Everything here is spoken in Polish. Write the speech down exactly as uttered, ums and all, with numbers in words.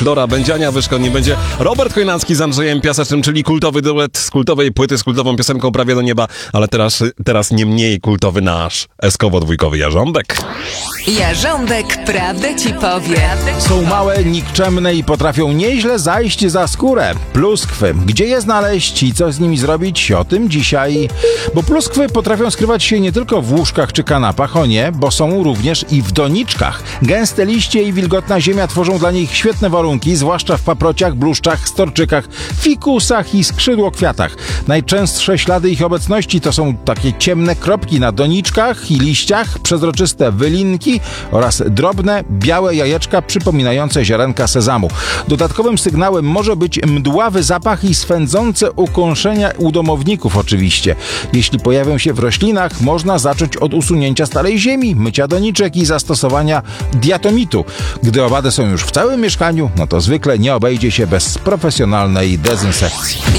Flora Będziania, Wyszkodni będzie Robert Chojnacki z Andrzejem Piasecznym, czyli kultowy duet z kultowej płyty, z kultową piosenką Prawie do nieba, ale teraz, teraz nie mniej kultowy nasz eskowo-dwójkowy Jarząbek. Jarząbek prawdę ci powie. Są małe, nikczemne i potrafią nieźle zajść za skórę. Pluskwy. Gdzie je znaleźć i co z nimi zrobić? O tym dzisiaj. Bo pluskwy potrafią skrywać się nie tylko w łóżkach czy kanapach, o nie, bo są również i w doniczkach. Gęste liście i wilgotna ziemia tworzą dla nich świetne warunki, zwłaszcza w paprociach, bluszczach, storczykach, fikusach i skrzydłokwiatach. Najczęstsze ślady ich obecności to są takie ciemne kropki na doniczkach i liściach, przezroczyste wylinki oraz drobne, białe jajeczka przypominające ziarenka sezamu. Dodatkowym sygnałem może być mdławy zapach i swędzące ukąszenia u domowników oczywiście. Jeśli pojawią się w roślinach, można zacząć od usunięcia starej ziemi, mycia doniczek i zastosowania diatomitu. Gdy owady są już w całym mieszkaniu, no to zwykle nie obejdzie się bez profesjonalnej dezynsekcji.